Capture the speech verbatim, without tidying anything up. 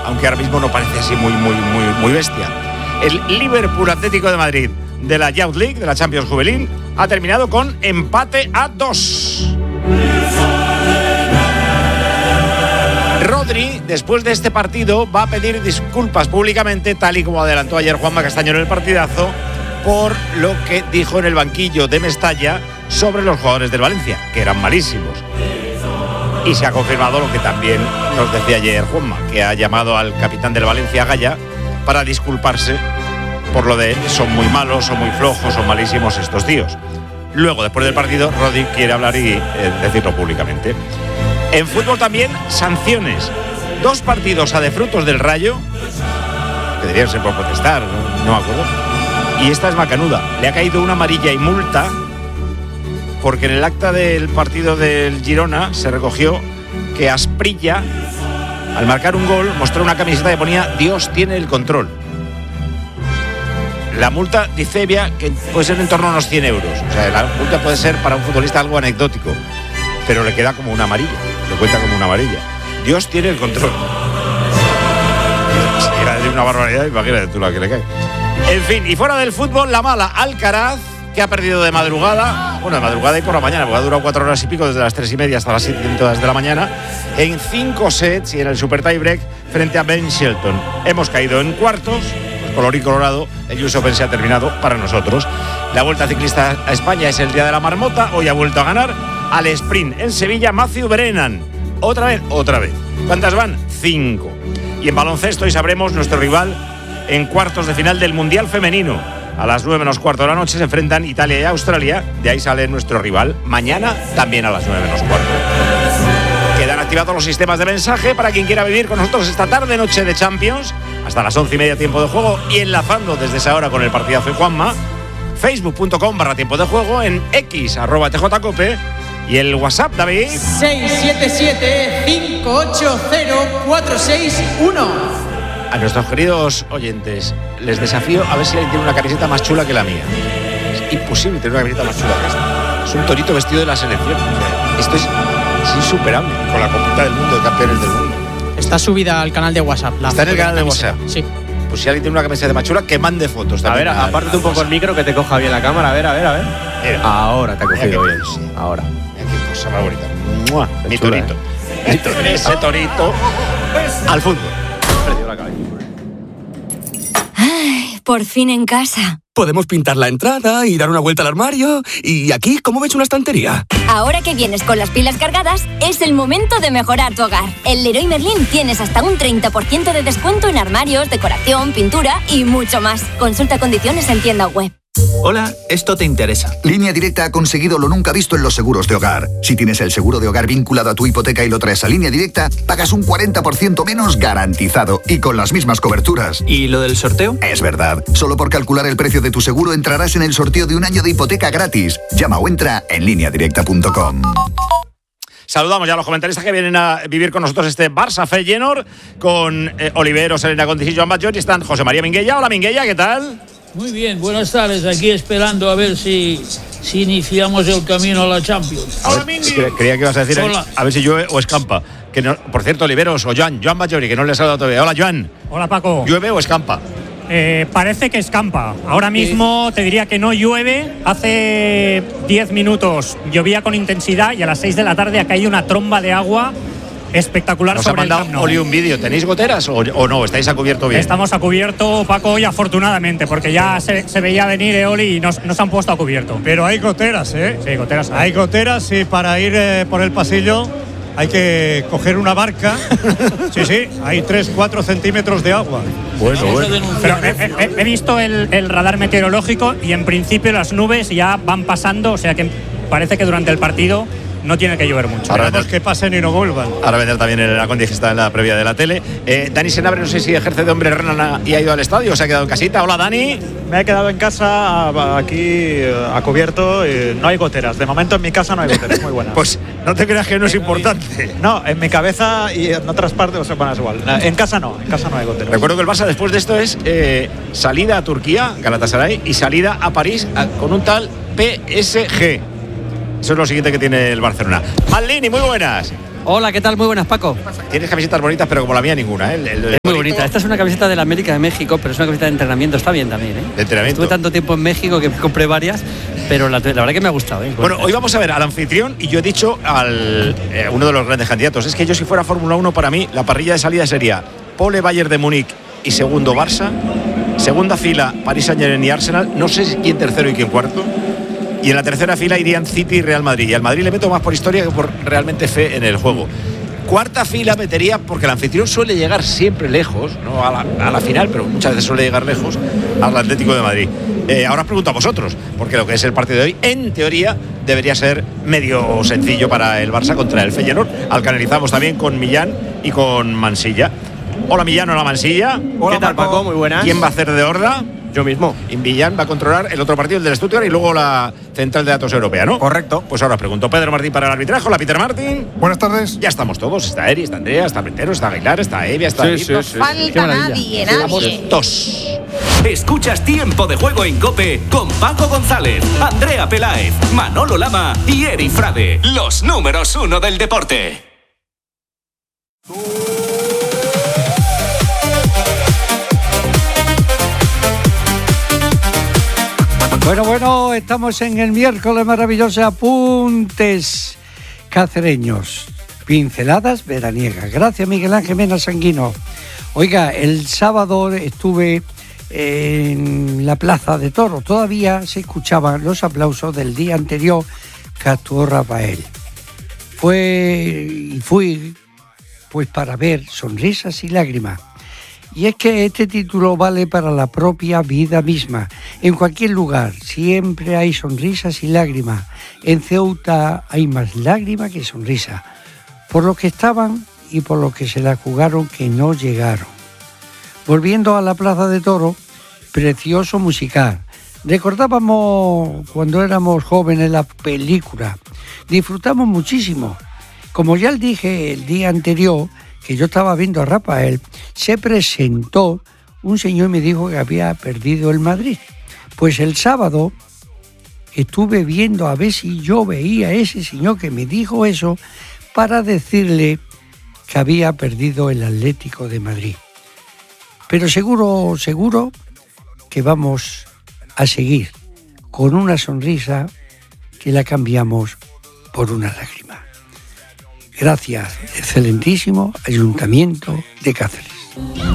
aunque ahora mismo no parece así muy, muy, muy, muy bestia. El Liverpool Atlético de Madrid de la Youth League, de la Champions Juvenil, ha terminado con empate a dos. Rodri, después de este partido, va a pedir disculpas públicamente, tal y como adelantó ayer Juanma Castaño en el partidazo, por lo que dijo en el banquillo de Mestalla sobre los jugadores del Valencia, que eran malísimos. Y se ha confirmado lo que también nos decía ayer Juanma, que ha llamado al capitán del Valencia, Gaya, para disculparse por lo de son muy malos, son muy flojos, son malísimos estos tíos. Luego, después del partido, Rodri quiere hablar y eh, decirlo públicamente. En fútbol también, sanciones. Dos partidos a de frutos del Rayo, que deberían ser por protestar, no, no me acuerdo. Y esta es macanuda. Le ha caído una amarilla y multa porque en el acta del partido del Girona se recogió que Asprilla, al marcar un gol, mostró una camiseta que ponía Dios tiene el control. La multa dice que puede ser en torno a unos cien euros. O sea, la multa puede ser para un futbolista algo anecdótico, pero le queda como una amarilla, le cuenta como una amarilla. Dios tiene el control. Si era de una barbaridad, imagínate tú la que le cae. En fin, y fuera del fútbol, la mala Alcaraz, que ha perdido de madrugada, bueno, de madrugada y por la mañana, porque ha durado cuatro horas y pico, desde las tres y media hasta las siete de la mañana, en cinco sets y en el super tiebreak frente a Ben Shelton. Hemos caído en cuartos, pues color y colorado, el U S Open se ha terminado para nosotros. La Vuelta Ciclista a España es el día de la marmota, hoy ha vuelto a ganar al sprint en Sevilla Matthew Brennan. Otra vez, otra vez. ¿Cuántas van? Cinco. Y en baloncesto hoy sabremos nuestro rival en cuartos de final del Mundial Femenino. A las nueve menos cuarto de la noche se enfrentan Italia y Australia. De ahí sale nuestro rival. Mañana también a las nueve menos cuarto. Quedan activados los sistemas de mensaje para quien quiera vivir con nosotros esta tarde, noche de Champions, hasta las once y media tiempo de juego, y enlazando desde esa hora con el partidazo de Juanma. Facebook punto com barra tiempo de juego, en X arroba T J Cope, y el WhatsApp, David. seis siete siete, cinco ocho cero, cuatro seis uno. A nuestros queridos oyentes les desafío a ver si alguien tiene una camiseta más chula que la mía. Es imposible tener una camiseta más chula que esta. Es un torito vestido de la selección. Esto es, es insuperable, con la copita del mundo, de campeones del mundo. Está subida al canal de WhatsApp. La Está en el canal de WhatsApp. Sí. Pues si alguien tiene una camiseta más chula, que mande fotos también. A ver, apártate un poco el micro, que te coja bien la cámara. A ver, a ver, a ver. Mira. Ahora te ha cogido bien. Sí. Ahora. Mira qué cosa más bonita. ¡Mua! Mi chula, torito. ¿eh? Ese torito al fútbol. Perdió la cabeza. Ay, por fin en casa. Podemos pintar la entrada y dar una vuelta al armario. Y aquí, ¿cómo ves una estantería? Ahora que vienes con las pilas cargadas, es el momento de mejorar tu hogar. En Leroy Merlin tienes hasta un treinta por ciento de descuento en armarios, decoración, pintura y mucho más. Consulta condiciones en tienda web. Hola, esto te interesa. Línea Directa ha conseguido lo nunca visto en los seguros de hogar. Si tienes el seguro de hogar vinculado a tu hipoteca y lo traes a Línea Directa, pagas un cuarenta por ciento menos garantizado y con las mismas coberturas. ¿Y lo del sorteo? Es verdad. Solo por calcular el precio de tu seguro entrarás en el sorteo de un año de hipoteca gratis. Llama o entra en línea directa punto com. Saludamos ya a los comentaristas que vienen a vivir con nosotros este Barça Feyenoord con eh, Oliveros, Elena Contis y Joan Batlló. Y están José María Minguella. Hola Minguella, ¿qué tal? Muy bien, buenas tardes. Aquí esperando a ver si, si iniciamos el camino a la Champions. Hola, Mingui. Creía que ibas a decir a, a ver si llueve o escampa. Que no, por cierto, Oliveros o Joan, Joan Batlló, que no le he saludado todavía. Hola, Joan. Hola, Paco. ¿Llueve o escampa? Eh, parece que escampa. Ahora mismo te diría que no llueve. Hace diez minutos llovía con intensidad y a las seis de la tarde ha caído una tromba de agua espectacular Nos sobre ha mandado el Camp Nou. Oli un vídeo. ¿Tenéis goteras o, o no? ¿Estáis a cubierto bien? Estamos a cubierto, Paco, hoy afortunadamente, porque ya se, se veía venir, eh, Oli, y nos, nos han puesto a cubierto. Pero hay goteras, ¿eh? Sí, goteras. Hay goteras y para ir eh, por el pasillo hay que coger una barca. Sí, sí, hay tres, cuatro centímetros de agua. Bueno, bueno. Pero he, he, he visto el, el radar meteorológico y en principio las nubes ya van pasando, o sea que parece que durante el partido no tiene que llover mucho. Ahora vemos que pasen y no vuelvan. Ahora vendrá también el Acondi, que está en la previa de la tele. Eh, Dani Senabre, no sé si ejerce de hombre Renan y ha ido al estadio o se ha quedado en casita. Hola, Dani. Me he quedado en casa, aquí a cubierto, y no hay goteras. De momento en mi casa no hay goteras, muy buenas. Pues no te creas que no es importante. No, en mi cabeza y en otras partes, o sea, bueno, es igual. En casa no, en casa no hay goteras. Recuerdo que el Barça después de esto es eh, salida a Turquía, Galatasaray, y salida a París a, con un tal P S G. Eso es lo siguiente que tiene el Barcelona. Maldini, muy buenas. Hola, ¿qué tal? Muy buenas, Paco. Tienes camisetas bonitas, pero como la mía ninguna, ¿eh? El, el, el es muy bonita. Esta es una camiseta de la América de México, pero es una camiseta de entrenamiento. Está bien también, ¿eh? De entrenamiento. Estuve tanto tiempo en México que compré varias, pero la, la verdad que me ha gustado, ¿eh? Bueno, hoy vamos a ver al anfitrión y yo he dicho al eh, uno de los grandes candidatos. Es que yo, si fuera Fórmula uno, para mí la parrilla de salida sería pole Bayern de Múnich y segundo Barça, segunda fila Paris Saint-Germain y Arsenal, no sé quién tercero y quién cuarto, y en la tercera fila irían City y Real Madrid. Y al Madrid le meto más por historia que por realmente fe en el juego. Cuarta fila metería, porque el anfitrión suele llegar siempre lejos, no a la, a la final, pero muchas veces suele llegar lejos, al Atlético de Madrid. Eh, ahora os pregunto a vosotros, porque lo que es el partido de hoy, en teoría, debería ser medio sencillo para el Barça contra el Feyenoord, al que analizamos también con Millán y con Mansilla. Hola Millán, hola Mansilla. Hola, ¿qué tal, Paco? Paco? Muy buenas. ¿Quién va a hacer de horda? Yo mismo. Y Millán va a controlar el otro partido, el del Stuttgart, y luego la Central de Datos Europea, ¿no? Correcto. Pues ahora os pregunto, Pedro Martín para el arbitraje. Hola, Peter Martín. Buenas tardes. Ya estamos todos. Está Eri, está Andrea, está Brentero, está Aguilar, está Evia, está sí, David. sí, No sí, falta nadie, nadie. Dos. Escuchas Tiempo de Juego en COPE con Paco González, Andrea Peláez, Manolo Lama y Eri Frade. Los números uno del deporte. Bueno, bueno, estamos en el miércoles maravilloso. Apuntes cacereños, pinceladas veraniegas. Gracias, Miguel Ángel Mena Sanguino. Oiga, el sábado estuve en la Plaza de Toros. Todavía se escuchaban los aplausos del día anterior que actuó Rafael. Fue y fui pues para ver sonrisas y lágrimas. Y es que este título vale para la propia vida misma. En cualquier lugar siempre hay sonrisas y lágrimas. En Ceuta hay más lágrimas que sonrisas. Por los que estaban y por los que se la jugaron que no llegaron. Volviendo a la Plaza de Toros, precioso musical. Recordábamos cuando éramos jóvenes la película. Disfrutamos muchísimo. Como ya les dije el día anterior, que yo estaba viendo a Rafael, se presentó un señor y me dijo que había perdido el Madrid. Pues el sábado estuve viendo a ver si yo veía a ese señor que me dijo eso para decirle que había perdido el Atlético de Madrid. Pero seguro, seguro que vamos a seguir con una sonrisa que la cambiamos por una lágrima. Gracias, excelentísimo Ayuntamiento de Cáceres.